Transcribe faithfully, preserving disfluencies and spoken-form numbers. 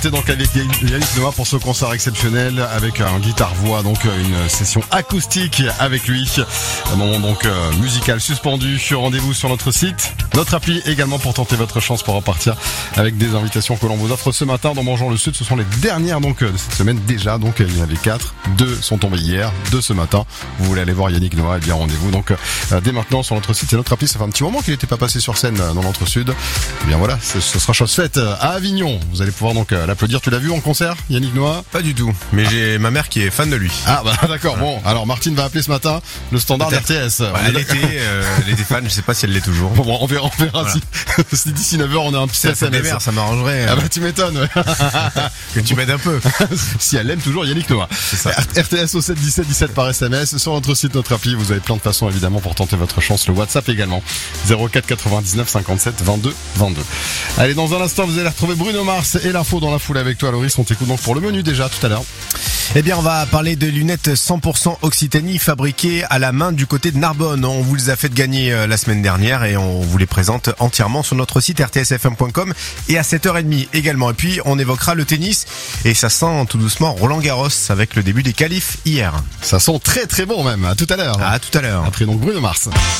C'est donc avec Yannick Noah pour ce concert exceptionnel avec un guitare-voix, donc une session acoustique avec lui. Un moment donc euh, musical suspendu. Rendez-vous sur notre site, notre appli également pour tenter votre chance pour repartir avec des invitations que l'on vous offre ce matin dans Mangeons le Sud. Ce sont les dernières donc de cette semaine déjà. Donc il y en avait quatre, deux sont tombés hier, deux ce matin. Vous voulez aller voir Yannick Noah, et bien rendez-vous donc euh, dès maintenant sur notre site et notre appli. Ça fait un petit moment qu'il n'était pas passé sur scène dans l'Entre-Sud. Et bien voilà, ce sera chose faite à Avignon. Vous allez pouvoir donc euh, l'applaudir. Tu l'as vu en concert, Yannick Noah? Pas du tout, mais ah. j'ai ma mère qui est fan de lui. Ah bah d'accord, bon, alors Martine va appeler ce matin le standard d'R T S. Ouais, elle, était, euh, elle était fan, je sais pas si elle l'est toujours. Bon, on verra, on verra voilà. si, si d'ici neuf heures on a un petit S M S. Mères, ça m'arrangerait. Ah bah tu m'étonnes, ouais. Que tu m'aides un peu. Si elle aime toujours Yannick Noah. C'est ça. R T S au sept dix-sept dix-sept par S M S, sur notre site, notre appli, vous avez plein de façons évidemment pour tenter votre chance, le WhatsApp également. zéro quatre quatre-vingt-dix-neuf cinquante-sept vingt-deux vingt-deux. Allez, dans un instant, vous allez retrouver Bruno Mars et l'info dans la foule avec toi, Loris. On t'écoute donc pour le menu déjà tout à l'heure. Eh bien, on va parler de lunettes cent pour cent Occitanie fabriquées à la main du côté de Narbonne. On vous les a fait gagner la semaine dernière et on vous les présente entièrement sur notre site r t s f m point com et à sept heures trente également. Et puis, on évoquera le tennis et ça sent tout doucement Roland Garros avec le début des qualifs hier. Ça sent très très bon même. À tout à l'heure. À tout à l'heure. Après donc Bruno Mars.